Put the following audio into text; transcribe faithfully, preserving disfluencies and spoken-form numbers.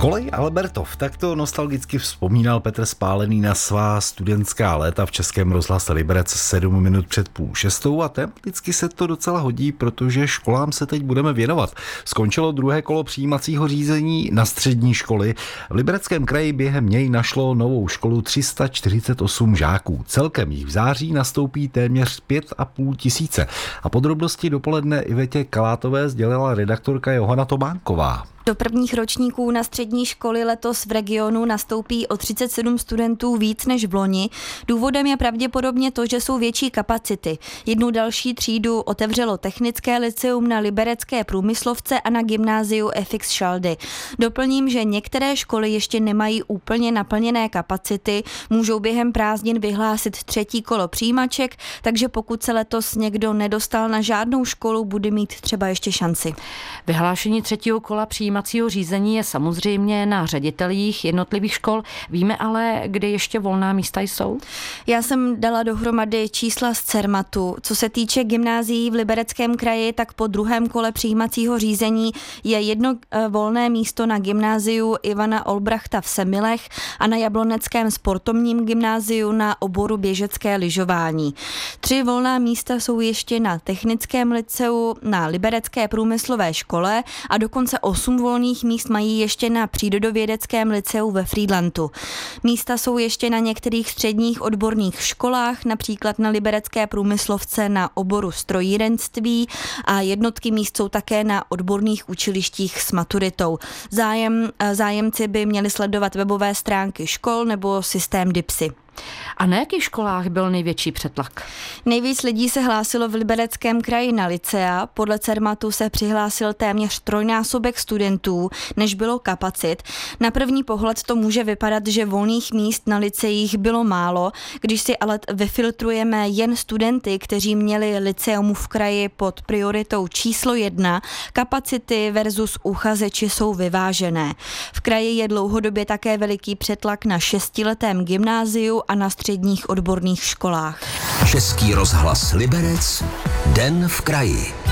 Kolej Albertov, takto nostalgicky vzpomínal Petr Spálený na svá studentská léta v Českém rozhlase Liberec sedm minut před půl šestou a tematicky se to docela hodí, protože školám se teď budeme věnovat. Skončilo druhé kolo přijímacího řízení na střední školy. V Libereckém kraji během něj našlo novou školu tři sta čtyřicet osm žáků. Celkem jich v září nastoupí téměř pět a půl tisíce. A podrobnosti dopoledne Ivetě Kalátové sdělila redaktorka Johana Tománková. Do prvních ročníků na střední školy letos v regionu nastoupí o třicet sedm studentů víc než v loni. Důvodem je pravděpodobně to, že jsou větší kapacity. Jednu další třídu otevřelo Technické lyceum na Liberecké Průmyslovce a na gymnáziu F X Šaldy. Doplním, že některé školy ještě nemají úplně naplněné kapacity, můžou během prázdnin vyhlásit třetí kolo přijímaček, takže pokud se letos někdo nedostal na žádnou školu, bude mít třeba ještě šanci. Vyhlášení třetího kola přijímaček přijímacího řízení je samozřejmě na ředitelích jednotlivých škol. Víme ale, kde ještě volná místa jsou? Já jsem dala dohromady čísla z Cermatu. Co se týče gymnázií v Libereckém kraji, tak po druhém kole přijímacího řízení je jedno volné místo na gymnáziu Ivana Olbrachta v Semilech a na Jabloneckém sportovním gymnáziu na oboru běžecké lyžování. Tři volná místa jsou ještě na Technickém lyceu, na Liberecké průmyslové škole a dokonce osm volných míst mají ještě na Přírodovědeckém lyceu ve Frýdlantu. Místa jsou ještě na některých středních odborných školách, například na Liberecké průmyslovce na oboru strojírenství a jednotky míst jsou také na odborných učilištích s maturitou. Zájem, zájemci by měli sledovat webové stránky škol nebo systém DIPSy. A na jakých školách byl největší přetlak? Nejvíc lidí se hlásilo v Libereckém kraji na lycea. Podle Cermatu se přihlásil téměř trojnásobek studentů, než bylo kapacit. Na první pohled to může vypadat, že volných míst na lyceích bylo málo. Když si ale vyfiltrujeme jen studenty, kteří měli lyceum v kraji pod prioritou číslo jedna, kapacity versus uchazeči jsou vyvážené. V kraji je dlouhodobě také veliký přetlak na šestiletém gymnáziu a na středních odborných školách. Český rozhlas Liberec, Den v kraji.